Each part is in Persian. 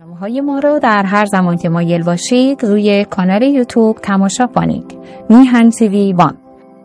برنامه‌های ما رو در هر زمان که مایل باشید روی کانال یوتیوب تماشا کنید. میهن تیوی 1.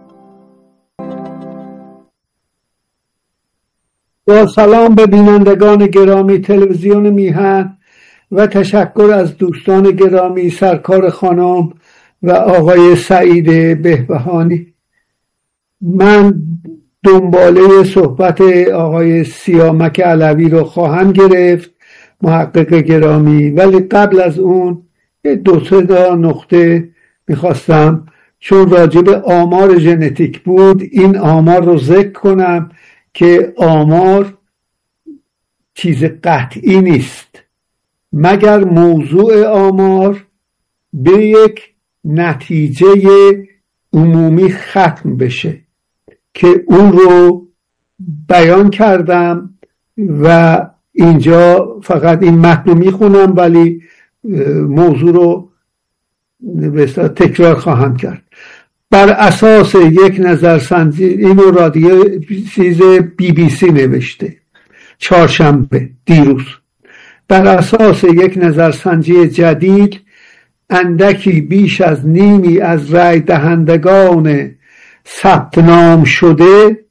با سلام به بینندگان گرامی تلویزیون میهن و تشکر از دوستان گرامی سرکار خانم و آقای سعید بهبهانی. من دنباله صحبت آقای سیامک علوی رو خواهم گرفت، محقق گرامی، ولی قبل از اون دو سه نقطه میخواستم، چون راجع به آمار ژنتیک بود، این آمار رو ذکر کنم که آمار چیز قطعی نیست مگر موضوع آمار به یک نتیجه عمومی ختم بشه که اون رو بیان کردم و اینجا فقط این متن رو میخونم، ولی موضوع رو تکرار خواهم کرد. بر اساس یک نظرسنجی، اینو رادیو BBC نوشته چهارشنبه دیروز، بر اساس یک نظرسنجی جدید اندکی بیش از نیمی از رای دهندگان ثبت نام شده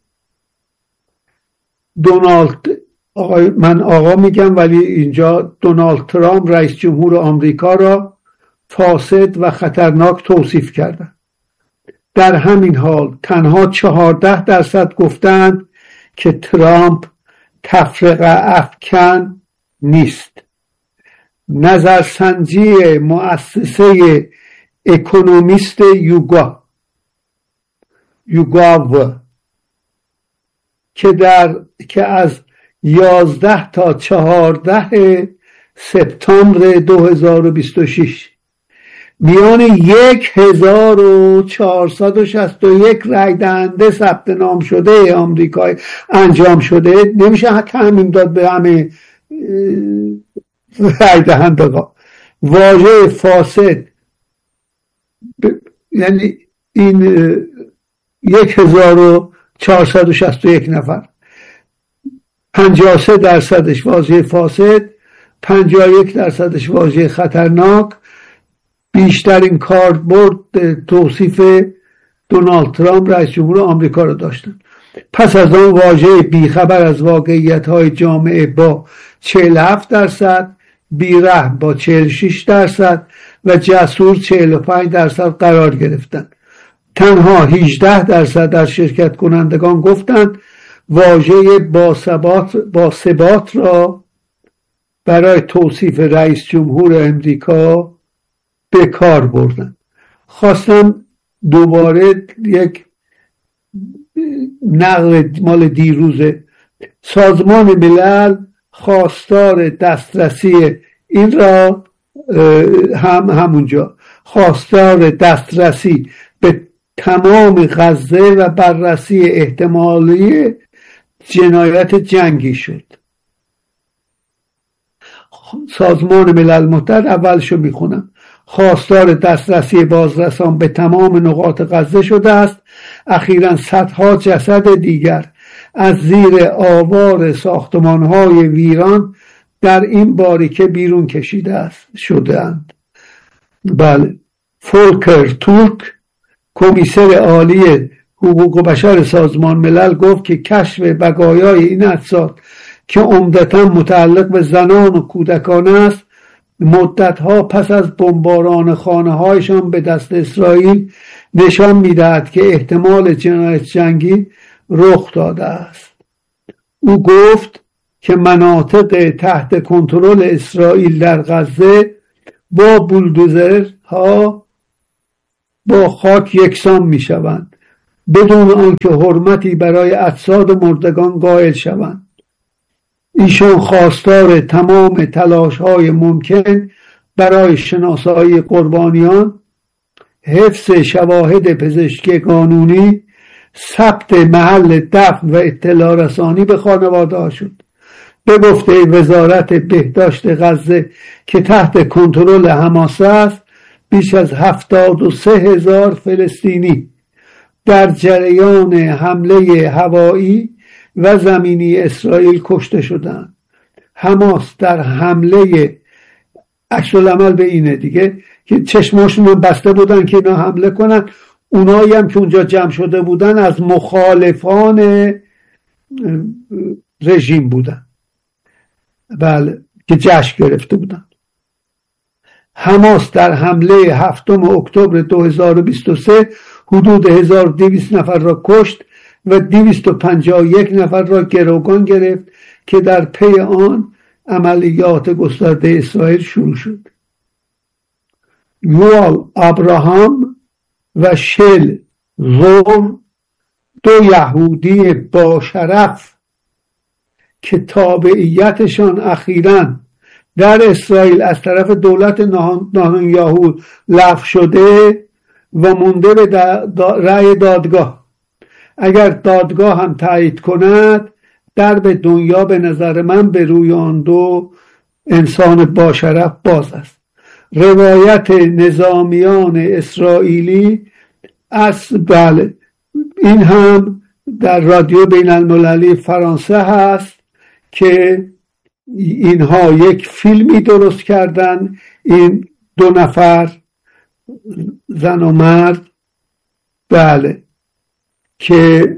من آقا میگم ولی اینجا دونالد ترامپ رئیس جمهور آمریکا را فاسد و خطرناک توصیف کردند. در همین حال تنها 14% گفتند که ترامپ تفرقه افکن نیست. نظرسنجی مؤسسه اکونومیست یوگاو که از 11 تا 14 سپتامبر 2026 میان 1461 رای دهنده ثبت نام شده آمریکا انجام شده. نمیشه تعمیم داد به همه رای دهندگان. واژه فاسد یعنی این 1461 نفر، 53% واژه فاسد، 51% واژه خطرناک، بیشترین کاربرد توصیف دونالد ترامپ رئیس جمهور آمریکا را داشتند. پس از آن واژه بیخبر از واقعیت‌های جامعه با 47%، بی‌رحم با 46% و جسور 45% قرار گرفتند. تنها 18% از شرکت کنندگان گفتند واژه باثبات را برای توصیف رئیس جمهور آمریکا به کار بردند. خواستم دوباره یک نقل مال دیروزه. سازمان ملل خواستار دسترسی این را همونجا خواستار دسترسی به تمام غزه و بررسی احتمالی جنایت جنگی شد. سازمان ملل متحد، اولشو میخونم، خواستار دسترسی بازرسان به تمام نقاط غزه شده است. اخیراً صدها جسد دیگر از زیر آوار ساختمان‌های ویران در این باریکه بیرون کشیده شده‌اند. بله، فولکر تورک، کمیسر عالی حقوق بشر سازمان ملل، گفت که کشف بقایای این اجساد که عمدتاً متعلق به زنان و کودکان است، مدتها پس از بمباران خانه‌هایشان به دست اسرائیل نشان می‌دهد که احتمال جنایت جنگی رخ داده است. او گفت که مناطق تحت کنترل اسرائیل در غزه با بولدوزرها با خاک یکسان می‌شوند بدون آنکه حرمتی برای اجساد مردگان قائل شوند. ایشان خواستار تمام تلاش‌های ممکن برای شناسایی قربانیان، حفظ شواهد پزشکی قانونی، ثبت محل دفن و اطلاع رسانی به خانواده‌ها شد. به گفته وزارت بهداشت غزه که تحت کنترل حماس است، بیش از 73,000 فلسطینی در جریان حمله هوایی و زمینی اسرائیل کشته شدند. حماس در حمله عکس العمل به اینه دیگه که چشماشون رو بسته بودن که اینا حمله کنن. اونایی هم که اونجا جمع شده بودن از مخالفان رژیم بودن، بله، که جشن گرفته بودن. حماس در حمله 7 اکتبر 2023 حدود 1200 نفر را کشت و 251 نفر را گروگان گرفت که در پی آن عملیات گسترده اسرائیل شروع شد. یوآل ابراهام و شل زور، 2 یهودی با شرف که تابعیتشان اخیراً در اسرائیل از طرف دولت نتانیاهو لغو شده و مونده به رأی دادگاه. اگر دادگاه هم تایید کند، در به دنیا به نظر من به روی آن 2 انسان با شرف باز است. روایت نظامیان اسرائیلی بله، این هم در رادیو بین المللی فرانسه هست که اینها یک فیلمی درست کردن، این 2 نفر زن و مرد، بله، که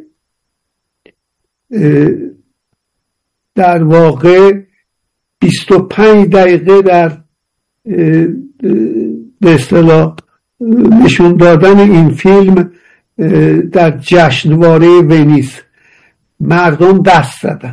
در واقع 25 دقیقه در به اصطلاح نشون دادن این فیلم در جشنواره ونیز مردم دست زدن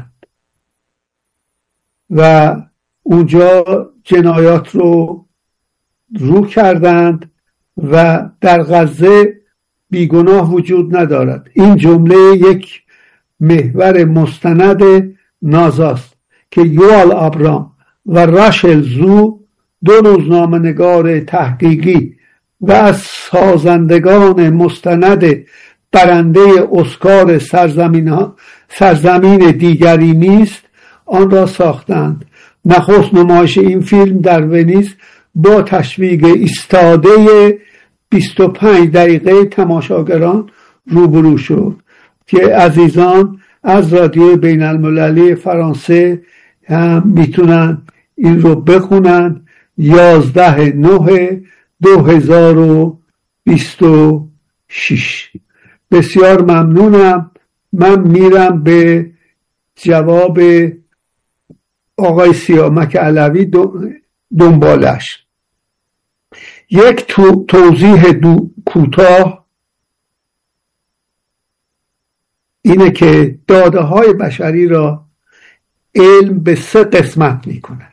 و اونجا جنایات رو کردند و در غزه بیگناه وجود ندارد. این جمله یک محور مستند نازاست که یوآل ابرام و راشل زو، 2 روزنامه‌نگار تحقیقی و از سازندگان مستند برنده اسکار سرزمین دیگری نیست، آن را ساختند. نخست نمایش این فیلم در ونیز با تشویق ایستاده 25 دقیقه تماشاگران روبرو شد که عزیزان از رادیو بین المللی فرانسه هم میتونن این رو بخونن. 11/9/2026. بسیار ممنونم. من میرم به جواب آقای سیامک علوی دنبالش. یک توضیح کوتاه اینه که داده های بشری را علم به 3 قسمت می کند.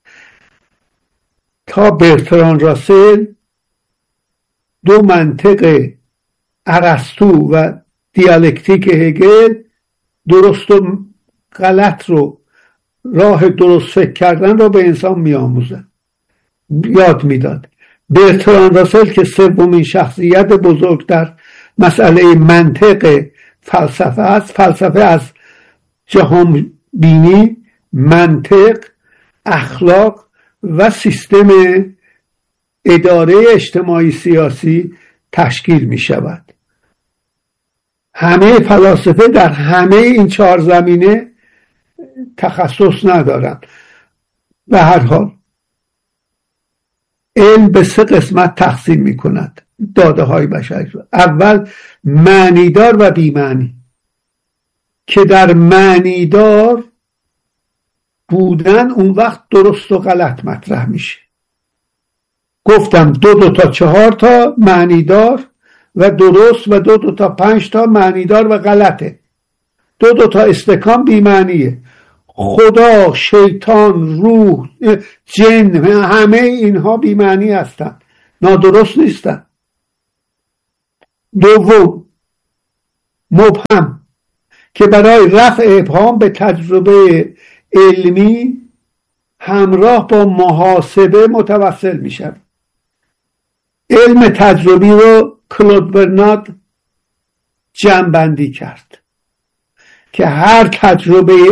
تا برتراند راسل 2 منطق ارسطو و دیالکتیک هگل درست و غلط رو، راه درست فکر کردن رو به انسان می آموزن، یاد میداد. برتراند راسل که 3مین شخصیت بزرگ در مسئله منطق فلسفه است، فلسفه از جهان بینی، منطق، اخلاق و سیستم اداره اجتماعی سیاسی تشکیل می شود. همه فلاسفه در همه این 4 زمینه تخصص ندارند. به هر حال علم به 3 قسمت تقسیم می کند داده های بشری را. اول معنیدار و بی‌معنی، که در معنیدار بودن اون وقت درست و غلط مطرح میشه. گفتم 2 تا 4 تا معنیدار و درست و 2 تا 5 تا معنیدار و غلطه. 2 تا استکان بی‌معنیه. خدا، شیطان، روح، جن، همه اینها بی‌معنی هستن، نادرست نیستن. دوم مبهم، که برای رفع ابهام به تجربه علمی همراه با محاسبه متوسل می شود. علم تجربی رو کلود برنارد جمع بندی کرد که هر تجربه